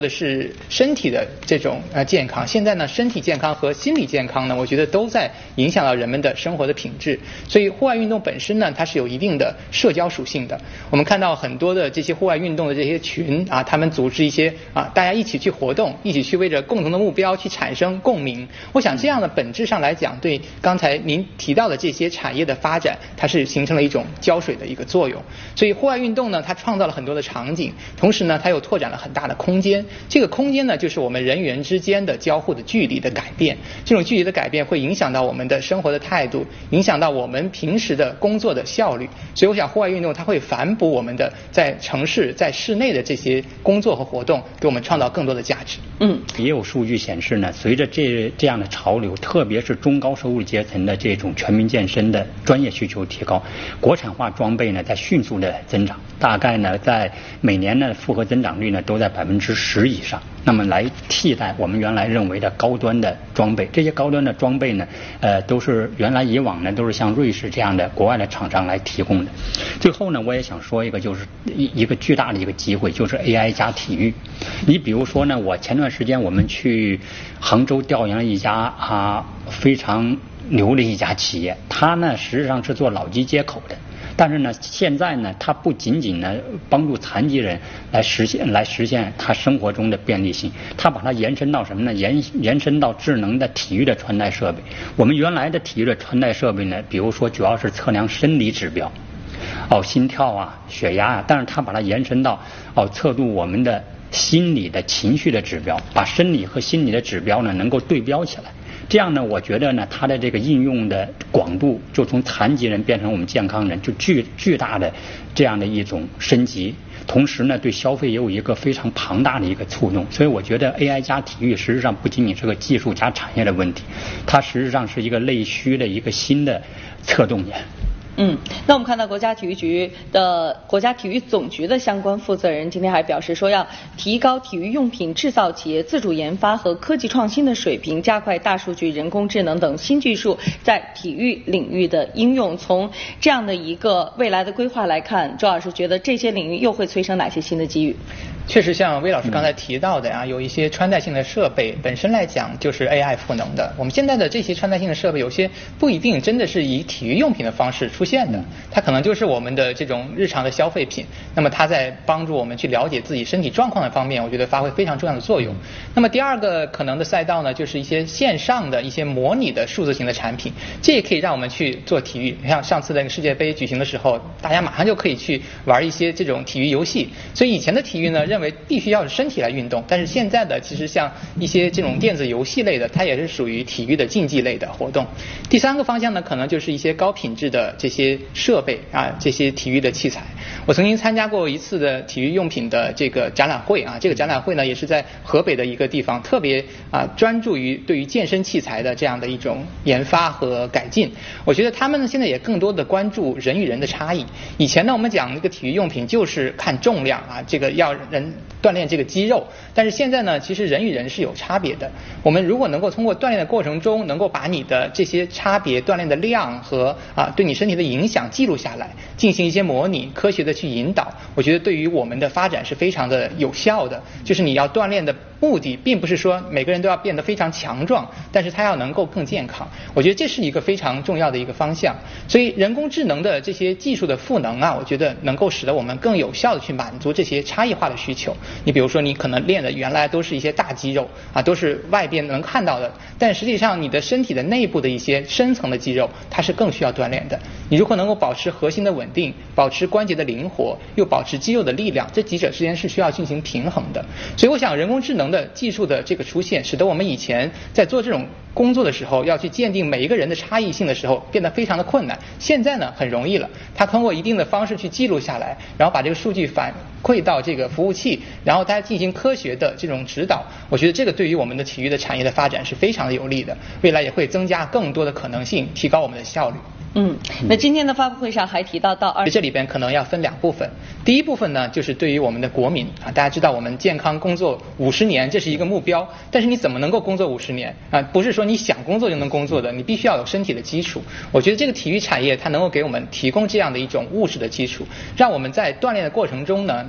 的是身体的这种健康，现在呢，身体健康和心理健康呢，我觉得都在影响到人们的生活的品质。所以户外运动本身呢，它是有一定的社交属性的。我们看到很多的这些户外运动的这些群啊，他们组织一些大家一起去活动，一起去为着共同的目标去产生共鸣。我想这样的本质上来讲，对刚才您提到的这些产业的发展，它是形成了一种胶水的一个作用。所以户外运动呢，它创造了很多的场景，同时呢，它又拓展了很大的空间。这个空间呢，就是我们人与人之间的交互的距离的改变。这种距离的改变会影响到我们的生活的态度，影响到我们平时的工作的效率。所以我想，户外运动它会反哺我们的在城市、在室内的这些工作和活动，给我们创造更多的价值。 也有数据显示呢，随着这样的潮流，特别是中高收入阶层的这种全民健身的专业需求提高，国产化装备呢在迅速的增长，大概呢在每年呢复合增长率呢都在10%以上。那么来替代我们原来认为的高端的装备，这些高端的装备呢，都是原来以往呢都是像瑞士这样的国外的厂商来提供的。最后呢，我也想说一个，就是一个巨大的一个机会，就是 AI 加体育。你比如说呢，我前段时间我们去杭州调研了一家非常牛的一家企业，它呢实际上是做脑机接口的。但是呢，现在呢，它不仅仅呢帮助残疾人来实现他生活中的便利性，它把它延伸到什么呢？延伸到智能的体育的穿戴设备。我们原来的体育的穿戴设备呢，比如说主要是测量生理指标，心跳啊、血压啊，但是它把它延伸到测度我们的心理的情绪的指标，把生理和心理的指标呢能够对标起来。这样呢，我觉得呢，它的这个应用的广度就从残疾人变成我们健康人，就巨大的这样的一种升级。同时呢，对消费也有一个非常庞大的一个触动。所以我觉得 AI 加体育实际上不仅仅是个技术加产业的问题，它实际上是一个内需的一个新的策动点。 那我们看到国家体育总局的相关负责人今天还表示说，要提高体育用品制造企业自主研发和科技创新的水平，加快大数据、人工智能等新技术在体育领域的应用。从这样的一个未来的规划来看，周老师觉得这些领域又会催生哪些新的机遇？ 确实像魏老师刚才提到的有一些穿戴性的设备本身来讲就是 AI 赋能的。我们现在的这些穿戴性的设备有些不一定真的是以体育用品的方式出现的，它可能就是我们的这种日常的消费品。那么它在帮助我们去了解自己身体状况的方面，我觉得发挥非常重要的作用。那么第二个可能的赛道呢，就是一些线上的一些模拟的数字型的产品，这也可以让我们去做体育。像上次那个世界杯举行的时候，大家马上就可以去玩一些这种体育游戏。所以以前的体育呢，认为必须要是身体来运动，但是现在的其实像一些这种电子游戏类的，它也是属于体育的竞技类的活动。第三个方向呢，可能就是一些高品质的这些设备这些体育的器材。我曾经参加过一次的体育用品的这个展览会这个展览会呢也是在河北的一个地方，特别专注于对于健身器材的这样的一种研发和改进。我觉得他们呢现在也更多的关注人与人的差异。以前呢我们讲这个体育用品就是看重量这个要人锻炼这个肌肉，但是现在呢其实人与人是有差别的。我们如果能够通过锻炼的过程中能够把你的这些差别锻炼的量和对你身体的影响记录下来，进行一些模拟，科学的去引导，我觉得对于我们的发展是非常的有效的。就是你要锻炼的目的并不是说每个人都要变得非常强壮，但是他要能够更健康。我觉得这是一个非常重要的一个方向。所以人工智能的这些技术的赋能我觉得能够使得我们更有效的去满足这些差异化的需求。你比如说你可能练的原来都是一些大肌肉都是外边能看到的，但实际上你的身体的内部的一些深层的肌肉它是更需要锻炼的。你如果能够保持核心的稳定，保持关节的灵活，又保持肌肉的力量，这几者之间是需要进行平衡的。所以我想人工智能的技术的这个出现，使得我们以前在做这种工作的时候要去鉴定每一个人的差异性的时候变得非常的困难。现在呢很容易了，它通过一定的方式去记录下来，然后把这个数据反馈到这个服务器，然后大家进行科学的这种指导。我觉得这个对于我们的体育的产业的发展是非常的有利的，未来也会增加更多的可能性，提高我们的效率。 那今天的发布会上还提到这里边可能要分两部分。第一部分呢，就是对于我们的国民大家知道我们健康工作50年，这是一个目标，但是你怎么能够工作50年不是说你想工作就能工作的，你必须要有身体的基础。我觉得这个体育产业它能够给我们提供这样的一种务实的基础，让我们在锻炼的过程中呢，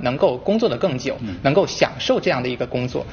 能够工作的更久，能够享受这样的一个工作。